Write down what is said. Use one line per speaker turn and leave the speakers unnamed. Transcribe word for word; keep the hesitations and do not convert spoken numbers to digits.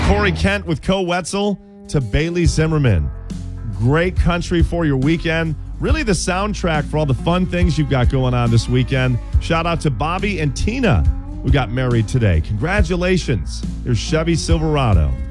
Corey Kent with Co Wetzel to Bailey Zimmerman. Great country for your weekend. Really the soundtrack for all the fun things you've got going on this weekend. Shout out to Bobby and Tina who got married today. Congratulations. Here's Chevy Silverado.